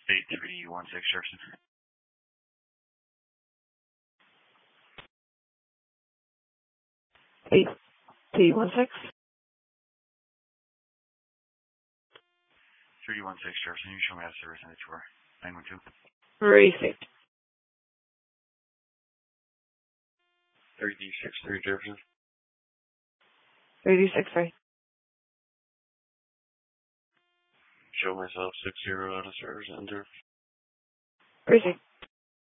8316 Jefferson. 8316? 316 Jefferson. You show me out of service on the tour. 912. 36. 3363 Jefferson. 36, sorry. Show myself 60 out of service enter. 36.